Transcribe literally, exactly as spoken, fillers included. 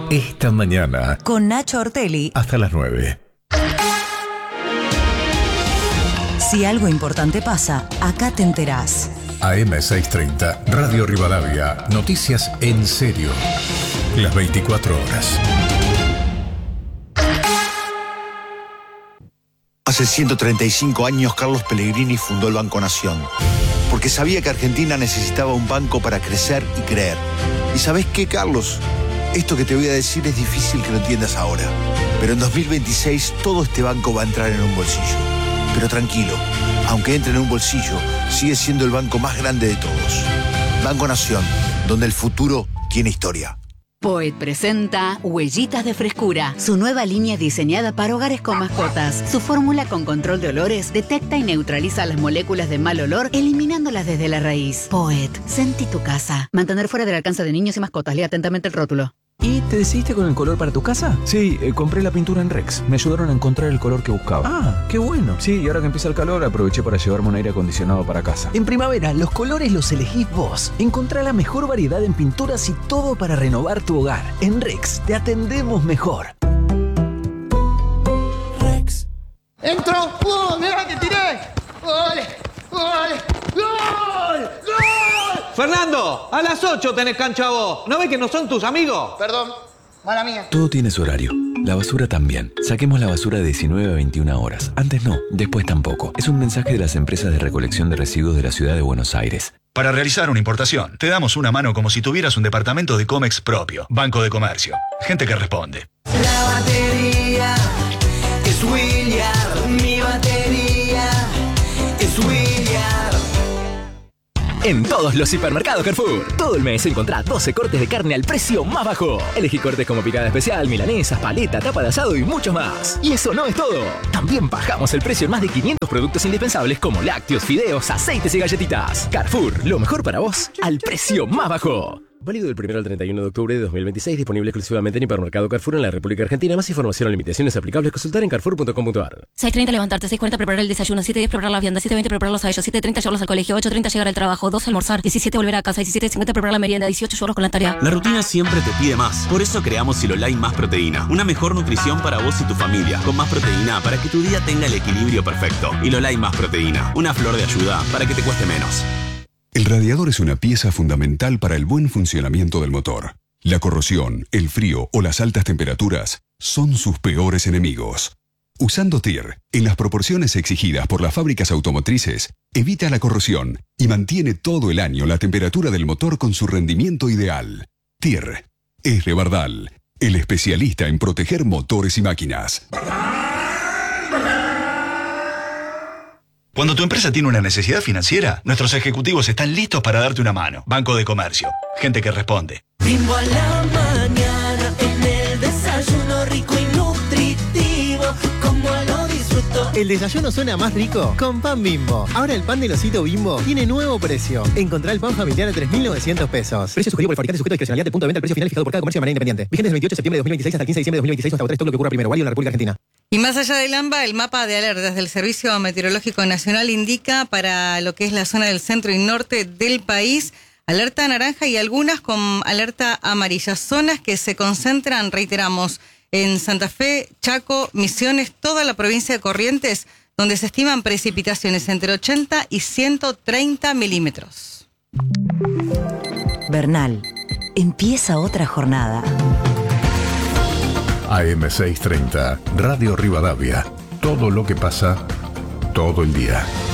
Esta mañana. Con Nacho Ortelli. Hasta las nueve. Si algo importante pasa, acá te enterás. A eme seiscientos treinta, Radio Rivadavia. Noticias en serio. Las veinticuatro horas. Hace ciento treinta y cinco años, Carlos Pellegrini fundó el Banco Nación, porque sabía que Argentina necesitaba un banco para crecer y creer. ¿Y sabés qué, Carlos? Esto que te voy a decir es difícil que lo entiendas ahora, pero en dos mil veintiséis todo este banco va a entrar en un bolsillo. Pero tranquilo, aunque entre en un bolsillo, sigue siendo el banco más grande de todos. Banco Nación, donde el futuro tiene historia. Poet presenta Huellitas de Frescura, su nueva línea diseñada para hogares con mascotas. Su fórmula con control de olores detecta y neutraliza las moléculas de mal olor, eliminándolas desde la raíz. Poet, sentí tu casa. Mantener fuera del alcance de niños y mascotas. Lea atentamente el rótulo. ¿Y te decidiste con el color para tu casa? Sí, eh, compré la pintura en Rex. Me ayudaron a encontrar el color que buscaba. Ah, qué bueno. Sí, y ahora que empieza el calor, aproveché para llevarme un aire acondicionado para casa. En primavera, los colores los elegís vos. Encontrá la mejor variedad en pinturas y todo para renovar tu hogar. En Rex, te atendemos mejor. Rex. ¡Entro! ¡Uh! ¡Mira que tiré! ¡Gol! ¡Gol! ¡Gol! ¡Gol! Fernando, a las ocho tenés cancha vos. ¿No ves que no son tus amigos? Perdón, mala mía. Todo tiene su horario. La basura también. Saquemos la basura de diecinueve a veintiuna horas. Antes no, después tampoco. Es un mensaje de las empresas de recolección de residuos de la ciudad de Buenos Aires. Para realizar una importación, te damos una mano como si tuvieras un departamento de Comex propio. Banco de Comercio. Gente que responde. La batería es William. Mi batería es William. En todos los hipermercados Carrefour, todo el mes encontrá doce cortes de carne al precio más bajo. Elegí cortes como picada especial, milanesas, paleta, tapa de asado y muchos más. Y eso no es todo. También bajamos el precio en más de quinientos productos indispensables como lácteos, fideos, aceites y galletitas. Carrefour, lo mejor para vos, al precio más bajo. Válido del primero al treinta y uno de octubre de dos mil veintiséis, disponible exclusivamente en Hipermercado Carrefour en la República Argentina. Más información o limitaciones aplicables, consultar en carrefour punto com punto a r. seis treinta levantarte, seis cuarenta preparar el desayuno, siete diez preparar la vianda, siete veinte prepararlos a ellos, siete treinta llevarlos al colegio, ocho treinta llegar al trabajo, doce almorzar, diecisiete volver a casa, diecisiete cincuenta preparar la merienda, dieciocho llevarlos con la tarea. La rutina siempre te pide más. Por eso creamos Silolai Más Proteína. Una mejor nutrición para vos y tu familia. Con más proteína para que tu día tenga el equilibrio perfecto. Silolai Más Proteína. Una flor de ayuda para que te cueste menos. El radiador es una pieza fundamental para el buen funcionamiento del motor. La corrosión, el frío o las altas temperaturas son sus peores enemigos. Usando T I R, en las proporciones exigidas por las fábricas automotrices, evita la corrosión y mantiene todo el año la temperatura del motor con su rendimiento ideal. T I R es Revardal, el especialista en proteger motores y máquinas. Cuando tu empresa tiene una necesidad financiera, nuestros ejecutivos están listos para darte una mano. Banco de Comercio. Gente que responde. Bimbo a la mañana, en el desayuno rico y nutritivo, como lo disfruto. El desayuno suena más rico con pan Bimbo. Ahora el pan del osito Bimbo tiene nuevo precio. Encontrá el pan familiar a tres mil novecientos pesos. Precio sugerido por el fabricante sujeto a discrecionalidad del punto de venta. El precio final fijado por cada comercio de manera independiente. Vigente desde el veintiocho de septiembre de dos mil veintiséis hasta el quince de diciembre de dos mil veintiséis hasta agotar stock lo que ocurra primero. Válido en la República Argentina. Y más allá del AMBA, el mapa de alertas del Servicio Meteorológico Nacional indica para lo que es la zona del centro y norte del país, alerta naranja y algunas con alerta amarilla. Zonas que se concentran, reiteramos, en Santa Fe, Chaco, Misiones, toda la provincia de Corrientes, donde se estiman precipitaciones entre ochenta y ciento treinta milímetros. Bernal, empieza otra jornada. A eme seiscientos treinta, Radio Rivadavia. Todo lo que pasa, todo el día.